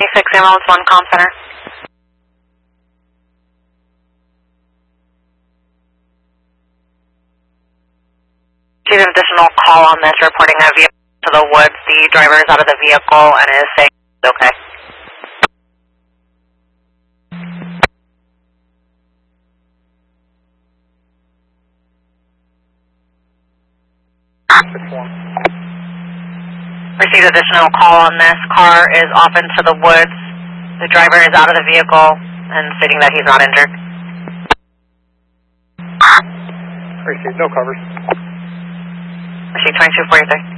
26 ambulance 1 comm center. She's an additional call on this, reporting a vehicle to the woods. The driver is out of the vehicle and is saying it's okay. Received additional call on this. Car is off into the woods. The driver is out of the vehicle and stating that he's not injured. Received, no covers. Received 2243.